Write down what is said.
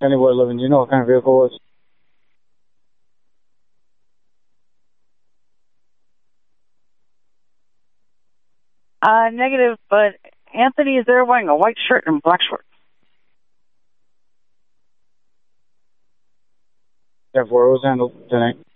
Anywhere living. Do you know what kind of vehicle it was? Negative, but Anthony is there wearing a white shirt and black shorts. Therefore, it was handled tonight.